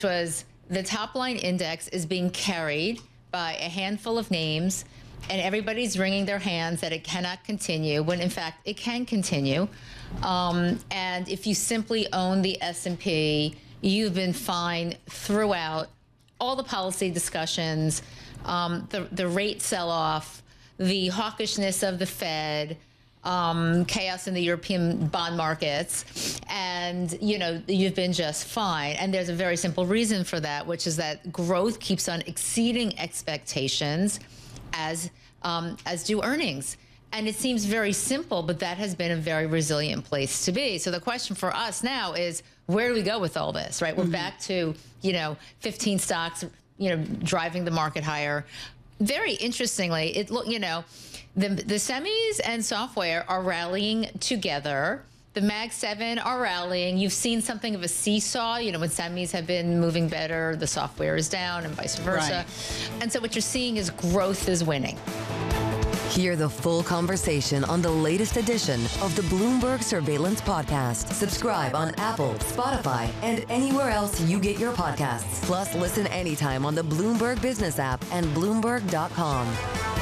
was the top line index is being carried by a handful of names, and everybody's wringing their hands that it cannot continue, when in fact it can continue. And if you simply own the S&P, you've been fine throughout all the policy discussions, the rate sell-off, the hawkishness of the Fed, chaos in the European bond markets, and you've been just fine. And there's a very simple reason for that, which is that growth keeps on exceeding expectations, as do earnings. And it seems very simple, but that has been a very resilient place to be. So the question for us now is, where do we go with all this, right? We're back to 15 stocks driving the market higher. Very interestingly, the semis and software are rallying together. The Mag 7 are rallying. You've seen something of a seesaw. When semis have been moving better, the software is down and vice versa. Right. And so what you're seeing is growth is winning. Hear the full conversation on the latest edition of the Bloomberg Surveillance Podcast. Subscribe on Apple, Spotify, and anywhere else you get your podcasts. Plus, listen anytime on the Bloomberg Business app and Bloomberg.com.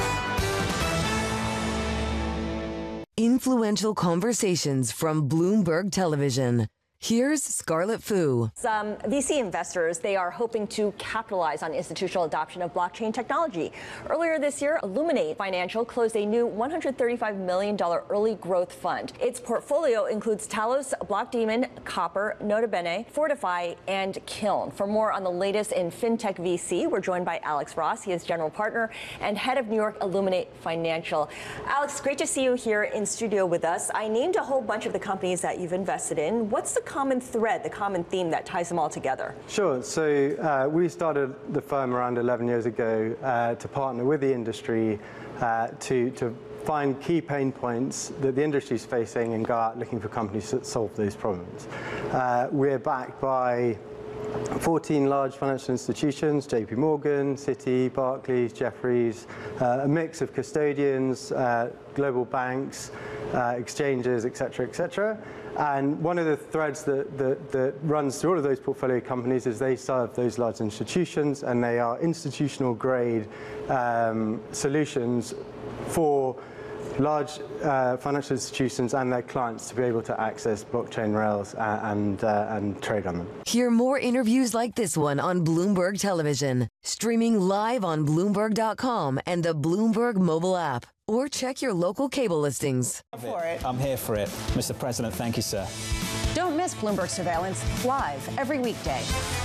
Influential conversations from Bloomberg Television. Here's Scarlett Fu. Some VC investors, they are hoping to capitalize on institutional adoption of blockchain technology. Earlier this year, Illuminate Financial closed a new $135 million early growth fund. Its portfolio includes Talos, Blockdaemon, Copper, Nota Bene, Fortify, and Kiln. For more on the latest in fintech VC, we're joined by Alex Ross. He is general partner and head of New York Illuminate Financial. Alex, great to see you here in studio with us. I named a whole bunch of the companies that you've invested in. What's the common thread, the common theme that ties them all together? Sure. So we started the firm around 11 years ago to partner with the industry to find key pain points that the industry is facing and go out looking for companies that solve those problems. We're backed by 14 large financial institutions: JP Morgan, Citi, Barclays, Jefferies, a mix of custodians, global banks, exchanges, et cetera, et cetera. And one of the threads that runs through all of those portfolio companies is they serve those large institutions, and they are institutional grade solutions for large financial institutions and their clients to be able to access blockchain rails and trade on them. Hear more interviews like this one on Bloomberg Television, streaming live on Bloomberg.com and the Bloomberg mobile app. Or check your local cable listings. I'm here for it. Mr. President, thank you, sir. Don't miss Bloomberg Surveillance live every weekday.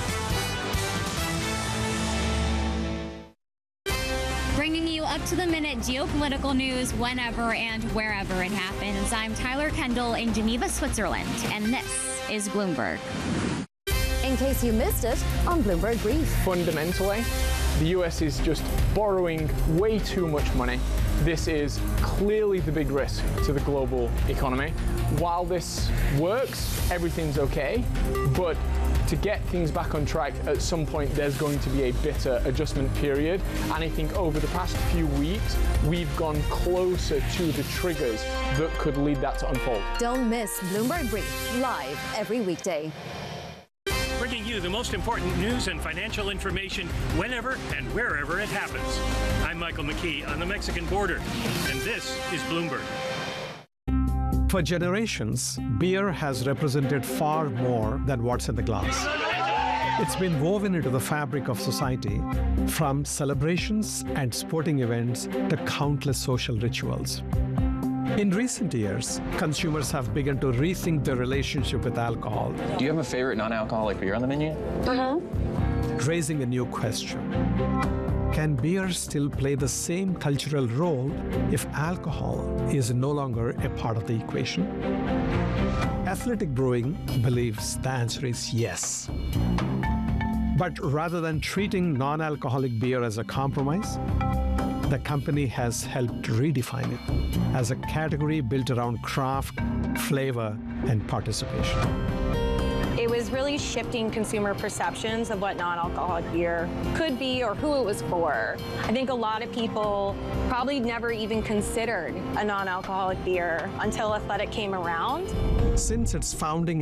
Bringing you up-to-the-minute geopolitical news whenever and wherever it happens. I'm Tyler Kendall in Geneva, Switzerland, and this is Bloomberg. In case you missed it, on Bloomberg Brief. Fundamentally, the US is just borrowing way too much money. This is clearly the big risk to the global economy. While this works, everything's okay, but to get things back on track, at some point there's going to be a bitter adjustment period. And I think over the past few weeks, we've gone closer to the triggers that could lead that to unfold. Don't miss Bloomberg Brief, live every weekday. Bringing you the most important news and financial information whenever and wherever it happens. I'm Michael McKee on the Mexican border, and this is Bloomberg. For generations, beer has represented far more than what's in the glass. It's been woven into the fabric of society, from celebrations and sporting events to countless social rituals. In recent years, consumers have begun to rethink their relationship with alcohol. Do you have a favorite non-alcoholic beer on the menu? Raising a new question. Can beer still play the same cultural role if alcohol is no longer a part of the equation? Athletic Brewing believes the answer is yes. But rather than treating non-alcoholic beer as a compromise, the company has helped redefine it as a category built around craft, flavor, and participation. It was really shifting consumer perceptions of what non-alcoholic beer could be or who it was for. I think a lot of people probably never even considered a non-alcoholic beer until Athletic came around. Since its founding